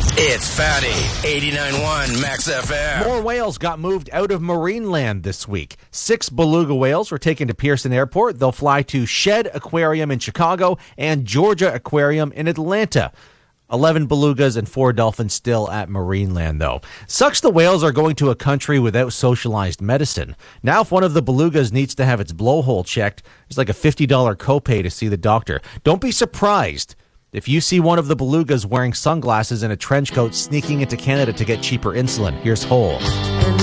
It's Fatty, 89.1 Max FM. More whales got moved out of Marineland this week. 6 beluga whales were taken to Pearson Airport. They'll fly to Shedd Aquarium in Chicago and Georgia Aquarium in Atlanta. 11 belugas and 4 dolphins still at Marineland, though. Sucks the whales are going to a country without socialized medicine. Now, if one of the belugas needs to have its blowhole checked, there's like a $50 copay to see the doctor. Don't be surprised if you see one of the belugas wearing sunglasses and a trench coat sneaking into Canada to get cheaper insulin. Here's Hole.